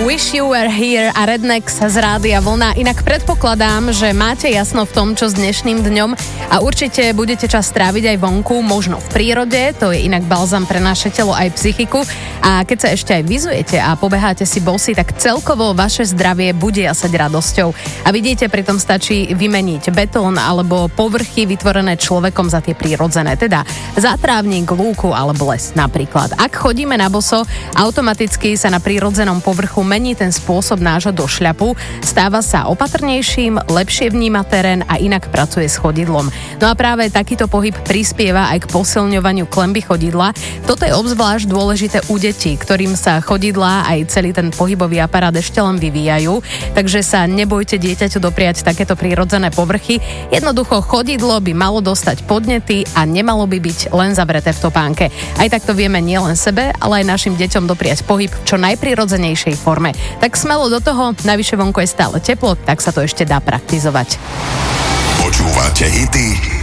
Wish You Were Here a Rednex z Rádia Vlna. Inak predpokladám, že máte jasno v tom, čo s dnešným dňom a určite budete čas stráviť aj vonku, možno v prírode, to je inak balzam pre naše telo aj psychiku. A keď sa ešte aj vyzujete a pobeháte si bosy, tak celkovo vaše zdravie bude jasať radosťou. A vidíte, pritom stačí vymeniť betón alebo povrchy vytvorené človekom za tie prírodzené, teda za trávnik, lúku alebo les napríklad. Ak chodíme na boso, automaticky sa na prírodzenom povrchu mení ten spôsob nášho došľapu, stáva sa opatrnejším, lepšie vníma terén a inak pracuje s chodidlom. No a práve takýto pohyb prispieva aj k posilňovaniu klenby chodidla. Toto je obzvlášť dôležité u detí, ktorým sa chodidlá aj celý ten pohybový aparát ešte len vyvíjajú, takže sa nebojte dieťaťu dopriať takéto prírodzené povrchy. Jednoducho chodidlo by malo dostať podnety a nemalo by byť len zavreté v topánke. Aj takto vieme nielen sebe, ale aj našim deťom dopriať pohyb v čo najprirodzenejšej forme. Tak smelo do toho, navyše vonku je stále teplo, tak sa to ešte dá praktizovať. Počúvate hity